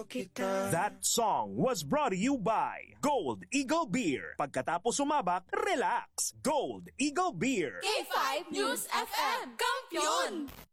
That song was brought to you by Gold Eagle Beer. Pagkatapos sumabak, relax. Gold Eagle Beer. K5 News FM. Kampiyon!